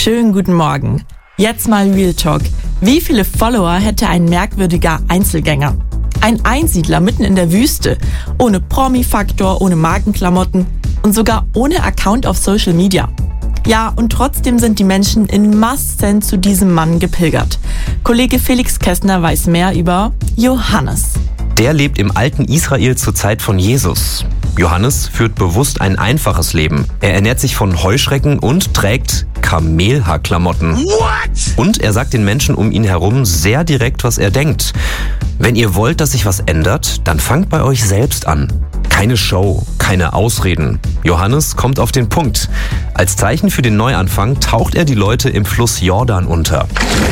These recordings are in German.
Schönen guten Morgen. Jetzt mal Real Talk. Wie viele Follower hätte ein merkwürdiger Einzelgänger? Ein Einsiedler mitten in der Wüste, ohne Promi-Faktor, ohne Markenklamotten und sogar ohne Account auf Social Media. Ja, und trotzdem sind die Menschen in Massen zu diesem Mann gepilgert. Kollege Felix Kästner weiß mehr über Johannes. Der lebt im alten Israel zur Zeit von Jesus. Johannes führt bewusst ein einfaches Leben. Er ernährt sich von Heuschrecken und trägt Kamelhaarklamotten. What? Und er sagt den Menschen um ihn herum sehr direkt, was er denkt. Wenn ihr wollt, dass sich was ändert, dann fangt bei euch selbst an. Keine Show, keine Ausreden. Johannes kommt auf den Punkt. Als Zeichen für den Neuanfang taucht er die Leute im Fluss Jordan unter.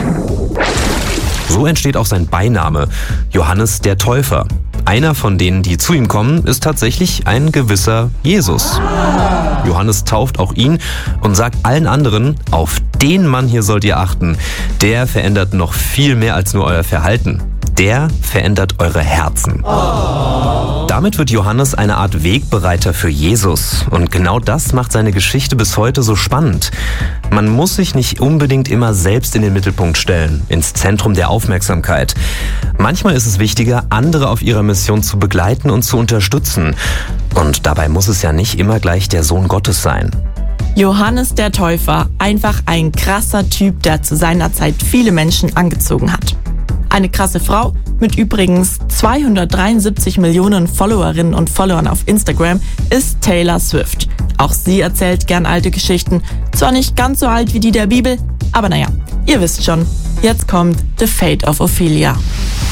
So entsteht auch sein Beiname, Johannes der Täufer. Einer von denen, die zu ihm kommen, ist tatsächlich ein gewisser Jesus. Johannes tauft auch ihn und sagt allen anderen, auf den Mann hier sollt ihr achten. Der verändert noch viel mehr als nur euer Verhalten. Der verändert eure Herzen. Damit wird Johannes eine Art Wegbereiter für Jesus. Und genau das macht seine Geschichte bis heute so spannend. Man muss sich nicht unbedingt immer selbst in den Mittelpunkt stellen, ins Zentrum der Aufmerksamkeit. Manchmal ist es wichtiger, andere auf ihrer Mission zu begleiten und zu unterstützen. Und dabei muss es ja nicht immer gleich der Sohn Gottes sein. Johannes der Täufer, einfach ein krasser Typ, der zu seiner Zeit viele Menschen angezogen hat. Eine krasse Frau mit übrigens 273 Millionen Followerinnen und Followern auf Instagram ist Taylor Swift. Auch sie erzählt gern alte Geschichten. Zwar nicht ganz so alt wie die der Bibel, aber naja, ihr wisst schon, jetzt kommt The Fate of Ophelia.